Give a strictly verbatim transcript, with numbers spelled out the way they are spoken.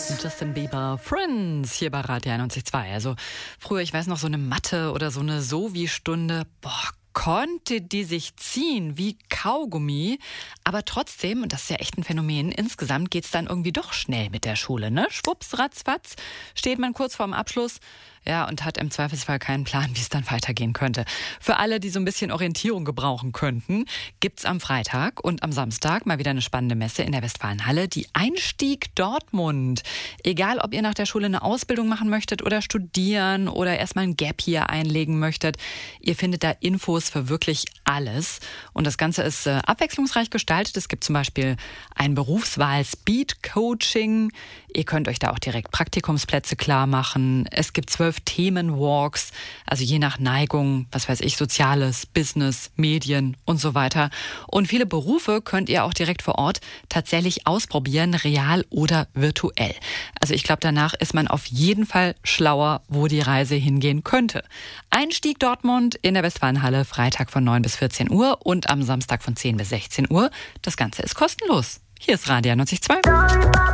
Justin Bieber, Friends, hier bei Radio einundneunzig Komma zwei. Also früher, ich weiß noch, so eine Mathe oder so eine Sovi-Stunde, boah, konnte die sich ziehen wie Kaugummi. Aber trotzdem, und das ist ja echt ein Phänomen, insgesamt geht's dann irgendwie doch schnell mit der Schule, ne? Schwupps, ratzfatz, steht man kurz vorm Abschluss, ja, und hat im Zweifelsfall keinen Plan, wie es dann weitergehen könnte. Für alle, die so ein bisschen Orientierung gebrauchen könnten, gibt's am Freitag und am Samstag mal wieder eine spannende Messe in der Westfalenhalle, die Einstieg Dortmund. Egal, ob ihr nach der Schule eine Ausbildung machen möchtet oder studieren oder erstmal ein Gap hier einlegen möchtet, ihr findet da Infos für wirklich alles. Und das Ganze ist äh, abwechslungsreich gestaltet. Es gibt zum Beispiel ein Berufswahl-Speed-Coaching. Ihr könnt euch da auch direkt Praktikumsplätze klar machen. Es gibt zwölf Themenwalks, also je nach Neigung, was weiß ich, Soziales, Business, Medien und so weiter. Und viele Berufe könnt ihr auch direkt vor Ort tatsächlich ausprobieren, real oder virtuell. Also ich glaube, danach ist man auf jeden Fall schlauer, wo die Reise hingehen könnte. Einstieg Dortmund in der Westfalenhalle, Freitag von neun bis vierzehn Uhr und am Samstag von zehn bis sechzehn Uhr. Das Ganze ist kostenlos. Hier ist Radio einundneunzig Komma zwei.